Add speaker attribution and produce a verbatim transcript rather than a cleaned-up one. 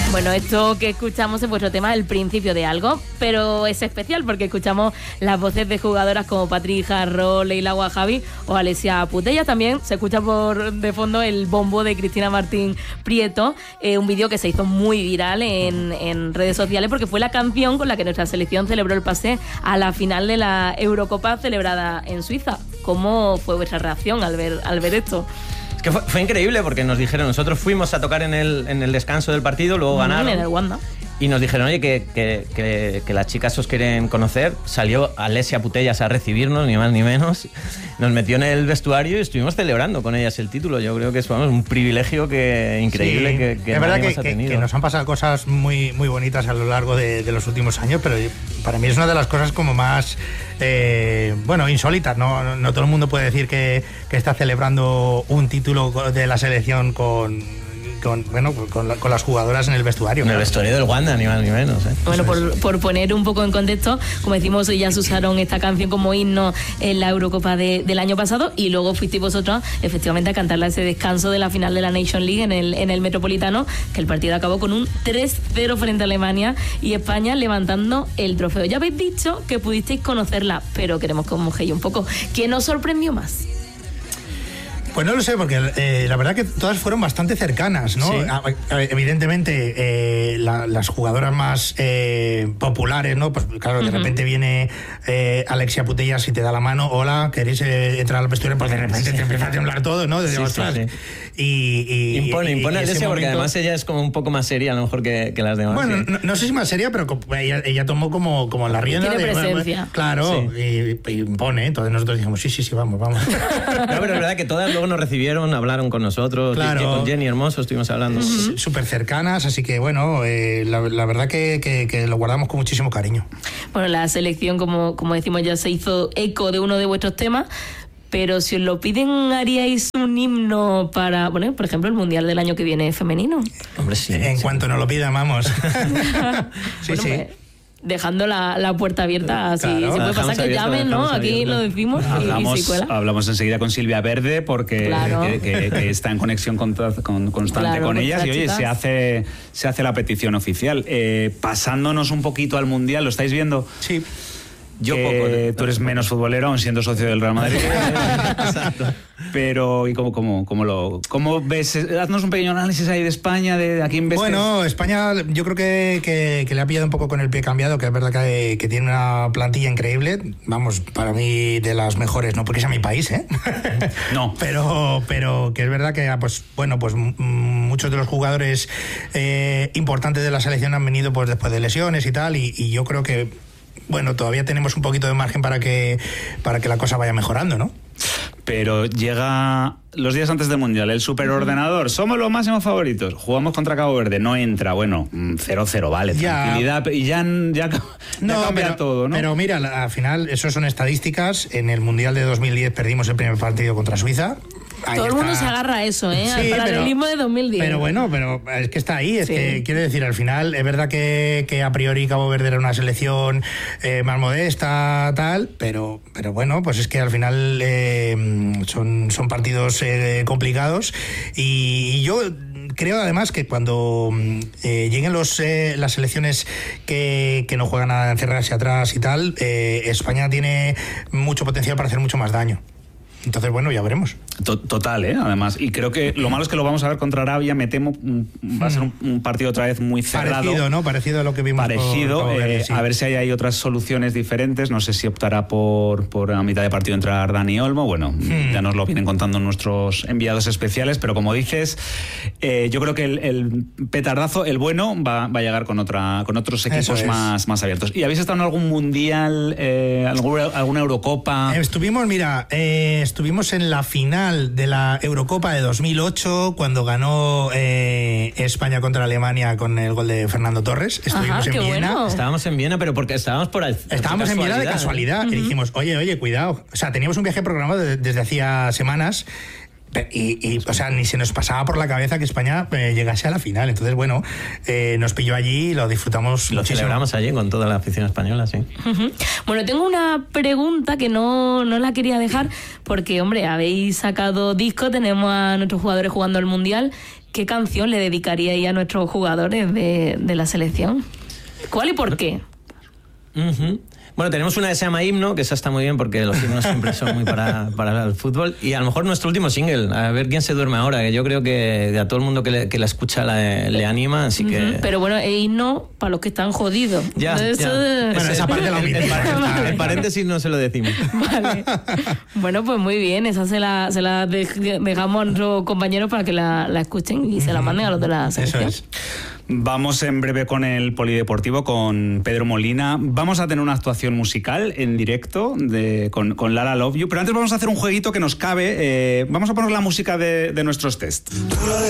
Speaker 1: Bueno, esto que escuchamos es vuestro tema, El principio de algo, pero es especial porque escuchamos las voces de jugadoras como Patri Jarro, Leila Wahabi o Alessia Putella. También se escucha por de fondo el bombo de Cristina Martín Prieto, eh, un vídeo que se hizo muy viral en, en redes sociales porque fue la canción con la que nuestra selección celebró el pase a la final de la Eurocopa celebrada en Suiza. ¿Cómo fue vuestra reacción al ver, al ver esto?
Speaker 2: Es que fue, fue increíble porque nos dijeron, nosotros fuimos a tocar en el, en el descanso del partido, luego ganaron.
Speaker 1: En el Wanda.
Speaker 2: Y nos dijeron, oye, que, que, que, que las chicas os quieren conocer. Salió Alessia Putellas a recibirnos, ni más ni menos. Nos metió en el vestuario y estuvimos celebrando con ellas el título. Yo creo que es vamos, un privilegio que, increíble sí, que, que
Speaker 3: es verdad que,
Speaker 2: ha tenido.
Speaker 3: Que, que nos han pasado cosas muy, muy bonitas a lo largo de, de los últimos años, pero para mí es una de las cosas como más, eh, bueno, insólitas. No, no, no todo el mundo puede decir que, que está celebrando un título de la selección con... Con, bueno, con, la, con las jugadoras en el vestuario.
Speaker 2: En el vestuario del Wanda, ni más ni menos. ¿eh?
Speaker 1: Bueno, por, por poner un poco en contexto, como decimos, ellas usaron esta canción como himno en la Eurocopa de, del año pasado y luego fuisteis vosotros efectivamente a cantarla ese descanso de la final de la Nation League en el, en el Metropolitano, que el partido acabó con un tres cero frente a Alemania y España levantando el trofeo. Ya habéis dicho que pudisteis conocerla, pero queremos que os mojéis un poco. ¿Quién os sorprendió más?
Speaker 3: Pues no lo sé, porque eh, la verdad que todas fueron bastante cercanas, ¿no? Sí. A, a, evidentemente, eh, la, las jugadoras más eh, populares, ¿no? Pues claro, de uh-huh. repente viene eh, Alessia Putellas y te da la mano, hola, ¿queréis eh, entrar al vestuario? Pues de repente sí. te empieza a temblar todo, ¿no? De
Speaker 2: sí,
Speaker 3: sí, sí.
Speaker 2: Y, y, impone, impone y Alessia porque además ella es como un poco más seria, a lo mejor que, que las demás.
Speaker 3: Bueno,
Speaker 2: sí.
Speaker 3: no, no sé si más seria, pero ella, ella tomó como, como la rienda.
Speaker 1: Tiene
Speaker 3: de
Speaker 1: presencia.
Speaker 3: Bueno, claro, sí. y, y impone. Entonces nosotros dijimos, sí, sí, sí, vamos, vamos.
Speaker 2: No, pero es verdad que todas luego nos recibieron, hablaron con nosotros, claro. Con Jenny Hermoso estuvimos hablando.
Speaker 3: Uh-huh. Súper cercanas, así que bueno, eh, la, la verdad que, que, que lo guardamos con muchísimo cariño.
Speaker 1: Bueno, la selección, como, como decimos, ya se hizo eco de uno de vuestros temas, pero si os lo piden, ¿haríais un himno para, bueno, por ejemplo, el Mundial del año que viene femenino?
Speaker 3: Hombre, sí. En sí. cuanto nos lo pidan, vamos. sí,
Speaker 1: bueno,
Speaker 3: sí.
Speaker 1: Pues, dejando la, la puerta abierta, así
Speaker 3: claro,
Speaker 1: se puede pasar que llamen, ¿no? Aquí abierta. Lo decimos.
Speaker 4: Hablamos,
Speaker 1: y, y
Speaker 4: hablamos enseguida con Silvia Verde porque
Speaker 1: claro.
Speaker 4: que, que, que está en conexión con, con, constante
Speaker 1: claro,
Speaker 4: con
Speaker 1: con
Speaker 4: ellas y oye,
Speaker 1: chicas.
Speaker 4: se hace, se hace la petición oficial. Eh, pasándonos un poquito al Mundial, ¿lo estáis viendo?
Speaker 3: Sí.
Speaker 4: Yo poco. De, tú eres menos futbolero, aún siendo socio del Real Madrid.
Speaker 2: Exacto.
Speaker 4: Pero, ¿y cómo, cómo, cómo lo cómo ves? Haznos un pequeño análisis ahí de España, de a quién ves.
Speaker 3: Bueno,
Speaker 4: que...
Speaker 3: España yo creo que, que, que le ha pillado un poco con el pie cambiado, que es verdad que, que tiene una plantilla increíble. Vamos, para mí de las mejores, no porque sea mi país, ¿eh?
Speaker 4: No.
Speaker 3: pero, pero que es verdad que, pues bueno, pues m- muchos de los jugadores eh, importantes de la selección han venido pues después de lesiones y tal, y, y yo creo que bueno, todavía tenemos un poquito de margen para que para que la cosa vaya mejorando, ¿no?
Speaker 4: Pero llega los días antes del Mundial, el superordenador, somos los máximos favoritos, jugamos contra Cabo Verde, no entra, bueno, cero cero, vale, ya. Tranquilidad, y ya, ya, ya
Speaker 3: no,
Speaker 4: cambia
Speaker 3: pero,
Speaker 4: todo, ¿no?
Speaker 3: Pero mira, al final, eso son estadísticas, en el Mundial de dos mil diez perdimos el primer partido contra Suiza.
Speaker 1: Ahí todo el mundo se agarra a eso, ¿eh? Sí, al paralelismo de dos mil diez.
Speaker 3: Pero bueno, pero es que está ahí. Es sí. que quiero decir, al final, es verdad que, que a priori Cabo Verde era una selección eh, más modesta, tal, pero, pero bueno, pues es que al final eh, son, son partidos eh, complicados. Y, y yo creo además que cuando eh, lleguen los, eh, las selecciones que, que no juegan a encerrarse atrás y tal, eh, España tiene mucho potencial para hacer mucho más daño. Entonces, bueno, ya veremos.
Speaker 4: Total, ¿eh? Además. Y creo que lo malo es que lo vamos a ver contra Arabia. Me temo, va a ser un, un partido otra vez muy cerrado.
Speaker 3: Parecido, ¿no? Parecido a lo que vimos.
Speaker 4: Parecido.
Speaker 3: Por, por
Speaker 4: eh,
Speaker 3: sí.
Speaker 4: A ver si hay, hay otras soluciones diferentes. No sé si optará por, por a mitad de partido entrar Dani Olmo. Bueno, hmm. ya nos lo vienen contando nuestros enviados especiales. Pero como dices, eh, yo creo que el, el petardazo, el bueno, va, va a llegar con otra con otros equipos más, más abiertos. ¿Y habéis estado en algún mundial, eh, alguna, alguna Eurocopa?
Speaker 3: Estuvimos, mira, eh, estuvimos en la final de la Eurocopa de dos mil ocho cuando ganó eh, España contra Alemania con el gol de Fernando Torres. Estuvimos
Speaker 1: Ajá,
Speaker 3: en Viena.
Speaker 1: Bueno.
Speaker 2: Estábamos en Viena, pero porque estábamos por ahí.
Speaker 3: Estábamos en Viena de casualidad.
Speaker 1: ¿eh?
Speaker 3: Y dijimos, oye, oye, cuidado. O sea, teníamos un viaje programado de, desde hacía semanas. Y, y, o sea, ni se nos pasaba por la cabeza que España eh, llegase a la final. Entonces, bueno, eh, nos pilló allí y lo disfrutamos
Speaker 2: Lo
Speaker 3: muchísimo.
Speaker 2: celebramos allí con toda la afición española, sí.
Speaker 1: Uh-huh. Bueno, tengo una pregunta que no, no la quería dejar porque, hombre, habéis sacado disco, tenemos a nuestros jugadores jugando el Mundial. ¿qué canción le dedicaríais a nuestros jugadores de, de la selección? ¿Cuál y por qué?
Speaker 2: Uh-huh. Bueno, tenemos una que se llama Himno, que esa está muy bien porque los himnos siempre son muy para, para el fútbol. Y a lo mejor nuestro último single, A ver quién se duerme ahora, que yo creo que a todo el mundo que, le, que la escucha la, le anima, así uh-huh. que...
Speaker 1: Pero bueno, el himno para los que están jodidos.
Speaker 2: Ya,
Speaker 1: Eso
Speaker 2: ya.
Speaker 1: De...
Speaker 3: Bueno, esa parte la omitimos.
Speaker 2: El, el, el paréntesis no se lo decimos.
Speaker 1: Vale. Bueno, pues muy bien, esa se la, se la dejamos a nuestros compañeros para que la, la escuchen y se la manden a los de la selección.
Speaker 3: Eso es.
Speaker 4: Vamos en breve con el polideportivo, con Pedro Molina. Vamos a tener una actuación musical en directo de, con, con Lara Love You, pero antes vamos a hacer un jueguito que nos cabe. Eh, vamos a poner la música de, de nuestros test.